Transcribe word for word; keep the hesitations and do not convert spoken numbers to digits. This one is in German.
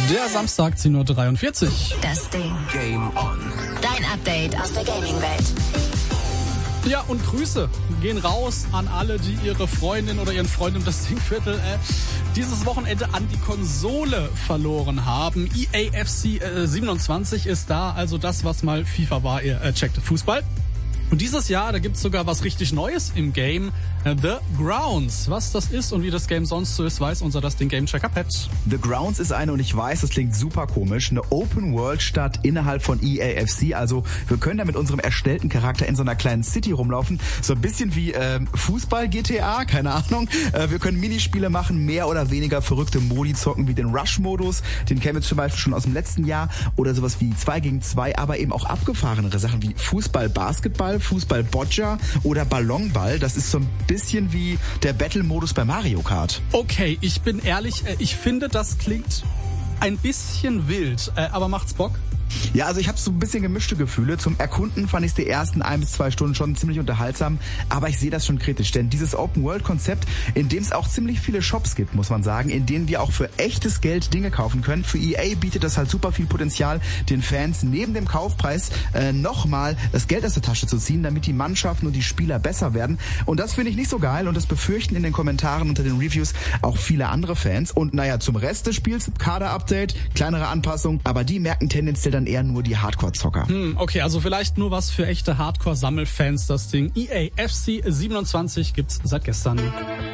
Der Samstag, zehn Uhr dreiundvierzig. Das Ding. Game On. Dein Update aus der Gaming-Welt. Ja, und Grüße gehen raus an alle, die ihre Freundin oder ihren Freund im das Dingviertel äh, dieses Wochenende an die Konsole verloren haben. E A F C äh, siebenundzwanzig ist da, also das, was mal FIFA war, ihr äh, checkt Fußball. Und dieses Jahr, da gibt's sogar was richtig Neues im Game, The Grounds. Was das ist und wie das Game sonst so ist, weiß unser Das Ding Game Checker Pat. The Grounds ist eine, und ich weiß, das klingt super komisch, eine Open-World-Stadt innerhalb von E A F C. Also wir können da mit unserem erstellten Charakter in so einer kleinen City rumlaufen. So ein bisschen wie äh, Fußball-G T A, keine Ahnung. Äh, wir können Minispiele machen, mehr oder weniger verrückte Modi zocken, wie den Rush-Modus. Den kennen wir zum Beispiel schon aus dem letzten Jahr. Oder sowas wie zwei gegen zwei, aber eben auch abgefahrenere Sachen wie Fußball-Basketball, Fußball-Boccia oder Ballonball. Das ist so ein bisschen wie der Battle-Modus bei Mario Kart. Okay, ich bin ehrlich, ich finde, das klingt ein bisschen wild, aber macht's Bock? Ja, also ich habe so ein bisschen gemischte Gefühle. Zum Erkunden fand ich die ersten ein bis zwei Stunden schon ziemlich unterhaltsam, aber ich sehe das schon kritisch, denn dieses Open-World-Konzept, in dem es auch ziemlich viele Shops gibt, muss man sagen, in denen wir auch für echtes Geld Dinge kaufen können. Für E A bietet das halt super viel Potenzial, den Fans neben dem Kaufpreis äh, nochmal das Geld aus der Tasche zu ziehen, damit die Mannschaften und die Spieler besser werden. Und das finde ich nicht so geil und das befürchten in den Kommentaren unter den Reviews auch viele andere Fans. Und naja, zum Rest des Spiels, Kader-Update, kleinere Anpassungen, aber die merken tendenziell dann eher nur die Hardcore-Zocker. Hm, okay, also vielleicht nur was für echte Hardcore-Sammelfans, das Ding. E A F C siebenundzwanzig gibt's seit gestern.